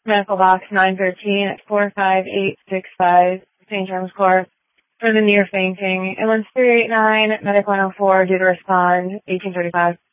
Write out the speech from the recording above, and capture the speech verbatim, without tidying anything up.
Medical box nine thirteen at four five eight six five, Saint James Court, for the near fainting. Ambulance three eight nine, Medic one oh four, due to respond, eighteen thirty-five.